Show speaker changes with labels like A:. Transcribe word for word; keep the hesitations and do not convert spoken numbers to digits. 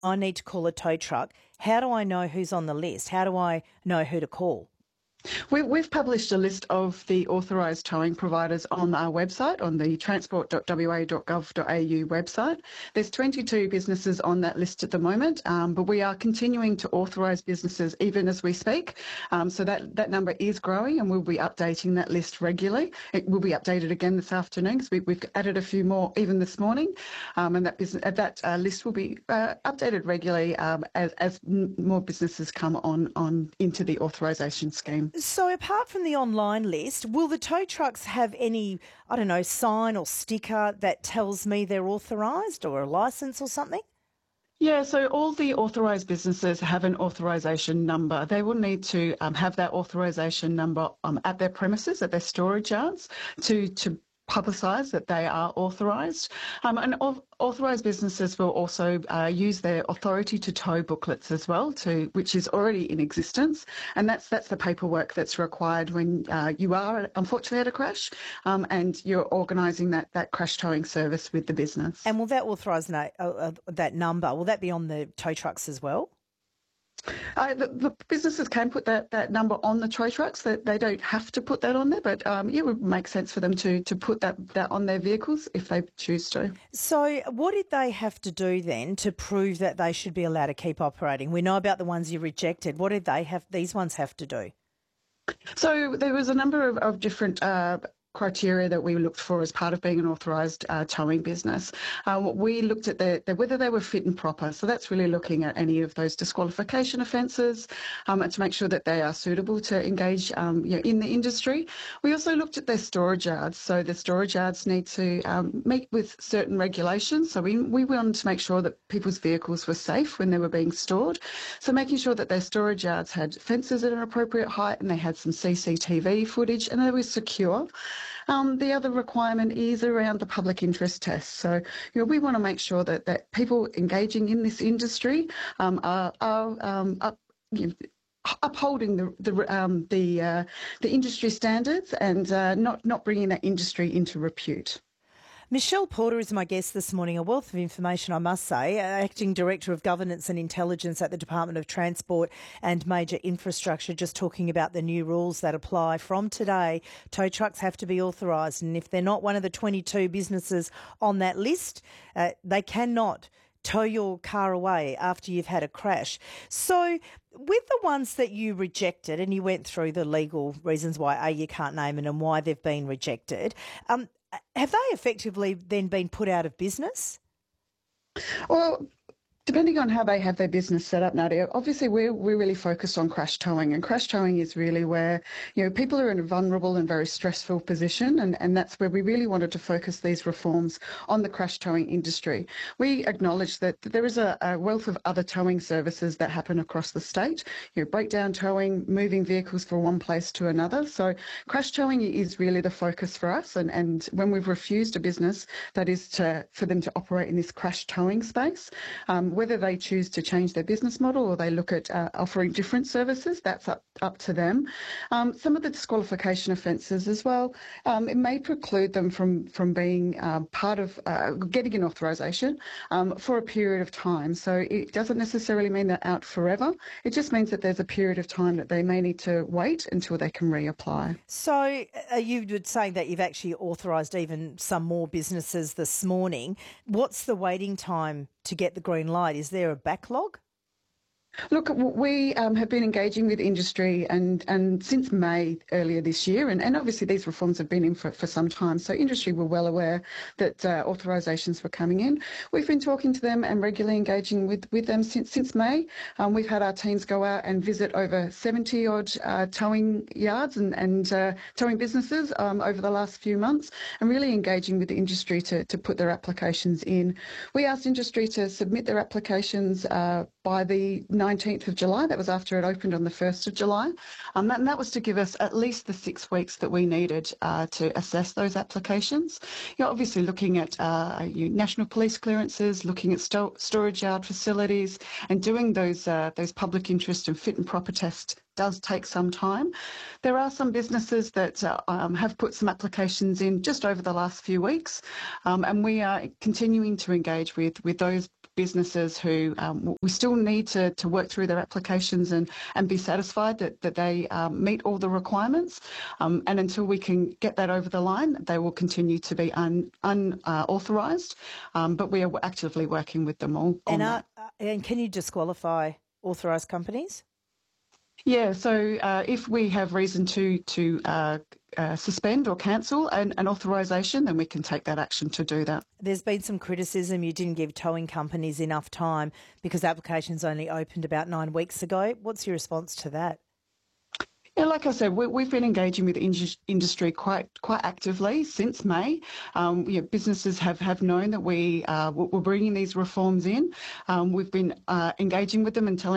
A: I need to call a tow truck. How do I know who's on the list? How do I know who to call?
B: We, we've published a list of the authorised towing providers on our website, on the transport dot w a dot gov dot a u website. There's twenty-two businesses on that list at the moment, um, but we are continuing to authorise businesses even as we speak. Um, so that, that number is growing, and we'll be updating that list regularly. It will be updated again this afternoon because we, we've added a few more even this morning, um, and that, business, that uh, list will be uh, updated regularly um, as, as more businesses come on, on into the authorisation scheme.
A: So apart from the online list, will the tow trucks have any, I don't know, sign or sticker that tells me they're authorised, or a licence or something?
B: Yeah, so all the authorised businesses have an authorisation number. They will need to um, have that authorisation number um, at their premises, at their storage yards, to to publicise that they are authorised. Um, and authorised businesses will also uh, use their authority to tow booklets as well, to which is already in existence. And that's that's the paperwork that's required when uh, you are unfortunately at a crash um, and you're organising that, that crash towing service with the business.
A: And will that authorise uh, uh, that number, will that be on the tow trucks as well?
B: Uh, the, the businesses can put that, that number on the tow trucks. That they don't have to put that on there, but um, it would make sense for them to to put that, that on their vehicles if they choose to.
A: So what did they have to do then to prove that they should be allowed to keep operating? We know about the ones you rejected. What did they have? These ones have to do?
B: So there was a number of, of different uh, criteria that we looked for as part of being an authorised uh, towing business. Uh, we looked at the, the, whether they were fit and proper. So that's really looking at any of those disqualification offences um, and to make sure that they are suitable to engage um, you know, in the industry. We also looked at their storage yards. So the storage yards need to um, meet with certain regulations. So we, we wanted to make sure that people's vehicles were safe when they were being stored. So making sure that their storage yards had fences at an appropriate height and they had some C C T V footage and they were secure. Um, the other requirement is around the public interest test. So, you know, we want to make sure that, that people engaging in this industry um, are, are um, up, you know, upholding the the um, the, uh, the industry standards and uh, not not bringing that industry into repute.
A: Michelle Porter is my guest this morning, a wealth of information, I must say, Acting Director of Governance and Intelligence at the Department of Transport and Major Infrastructure, just talking about the new rules that apply from today. Tow trucks have to be authorised, and if they're not one of the twenty-two businesses on that list, uh, they cannot tow your car away after you've had a crash. So with the ones that you rejected, and you went through the legal reasons why, A, you can't name it, and why they've been rejected, um, have they effectively then been put out of business?
B: Well, depending on how they have their business set up, Nadia, obviously we're, we're really focused on crash towing, and crash towing is really where, you know, people are in a vulnerable and very stressful position, and, and that's where we really wanted to focus these reforms on the crash towing industry. We acknowledge that there is a, a wealth of other towing services that happen across the state, you know, breakdown towing, moving vehicles from one place to another. So crash towing is really the focus for us, and, and when we've refused a business, that is to for them to operate in this crash towing space. Um, Whether they choose to change their business model or they look at uh, offering different services, that's up, up to them. Um, some of the disqualification offences as well, um, it may preclude them from, from being uh, part of uh, getting an authorisation um, for a period of time. So it doesn't necessarily mean they're out forever. It just means that there's a period of time that they may need to wait until they can reapply.
A: So uh, you would say that you've actually authorised even some more businesses this morning. What's the waiting time to get the green light? Is there a backlog?
B: Look, we um, have been engaging with industry and, and since May earlier this year, and, and obviously these reforms have been in for, for some time, so industry were well aware that uh, authorisations were coming in. We've been talking to them and regularly engaging with, with them since since May. Um, we've had our teams go out and visit over seventy odd uh, towing yards and, and uh, towing businesses um, over the last few months, and really engaging with the industry to, to put their applications in. We asked industry to submit their applications uh, by the nineteenth of July. That was after it opened on the first of July. Um, that, and that was to give us at least the six weeks that we needed uh, to assess those applications. You're obviously looking at uh, you, national police clearances, looking at sto- storage yard facilities, and doing those uh, those public interest and fit and proper tests does take some time. There are some businesses that uh, um, have put some applications in just over the last few weeks, um, and we are continuing to engage with, with those businesses who um, we still need to, to work through their applications and, and be satisfied that, that they um, meet all the requirements. Um, and until we can get that over the line, they will continue to be unauthorised. Un, uh, um, but we are actively working with them all on
A: and,
B: that.
A: uh, and can you disqualify authorised companies?
B: Yeah, so uh, if we have reason to to uh, uh, suspend or cancel an, an authorisation, then we can take that action to do that.
A: There's been some criticism you didn't give towing companies enough time because applications only opened about nine weeks ago. What's your response to that?
B: Yeah, like I said, we, we've been engaging with the industry quite quite actively since May. Um, you know, businesses have, have known that we uh, we're bringing these reforms in. Um, we've been uh, engaging with them and telling